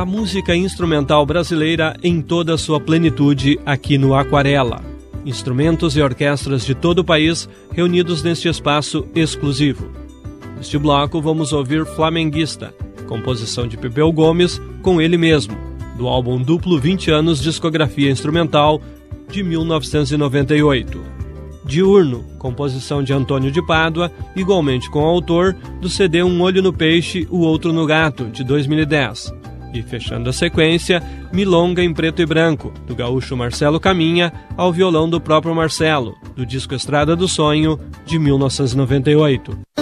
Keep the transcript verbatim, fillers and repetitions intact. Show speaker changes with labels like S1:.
S1: a música instrumental brasileira em toda a sua plenitude aqui no Aquarela. Instrumentos e orquestras de todo o país reunidos neste espaço exclusivo. Neste bloco vamos ouvir Flamenguista, composição de Pepeu Gomes com ele mesmo, do álbum duplo vinte anos discografia instrumental de mil novecentos e noventa e oito. Diurno, composição de Antônio de Pádua, igualmente com o autor do C D Um Olho no Peixe, o Outro no Gato, de dois mil e dez. E fechando a sequência, Milonga em Preto e Branco, do gaúcho Marcelo Caminha, ao violão do próprio Marcelo, do disco Estrada do Sonho, de mil novecentos e noventa e oito.